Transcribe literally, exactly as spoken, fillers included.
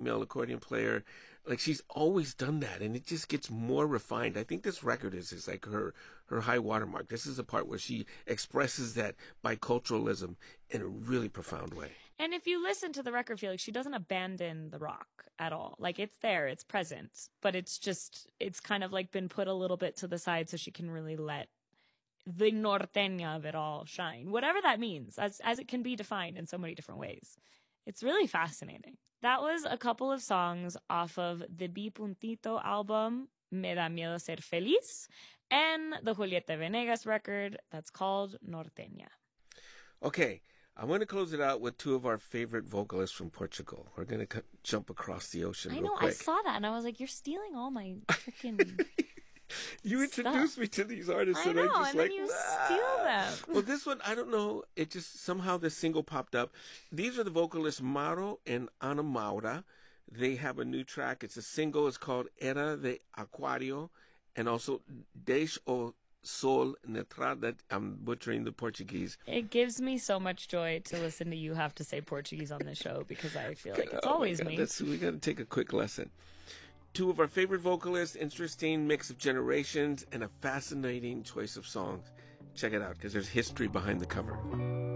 female accordion player. Like, she's always done that, and it just gets more refined. I think this record is, is like her, her high watermark. This is the part where she expresses that biculturalism in a really profound way. And if you listen to the record, feel like she doesn't abandon the rock at all. Like, it's there, it's present, but it's just, it's kind of like been put a little bit to the side so she can really let the norteña of it all shine. Whatever that means, as as it can be defined in so many different ways. It's really fascinating. That was a couple of songs off of the B. Puntito album, Me Da Miedo Ser Feliz, and the Julieta Venegas record that's called Norteña. Okay, I'm going to close it out with two of our favorite vocalists from Portugal. We're going to c- jump across the ocean I real know, quick. I saw that, and I was like, you're stealing all my freaking... You introduced stuff. me to these artists, I and know, I'm just and like, then you nah. steal them. Well, this one, I don't know. It just, somehow this single popped up. These are the vocalists Mauro and Ana Maura. They have a new track. It's a single. It's called Era de Aquario, and also Deixe o Sol Netrar. That I'm butchering the Portuguese. It gives me so much joy to listen to you have to say Portuguese on the show, because I feel like it's Oh my always God, me. that's- we got to take a quick lesson. Two of our favorite vocalists, interesting mix of generations, and a fascinating choice of songs. Check it out, because there's history behind the cover.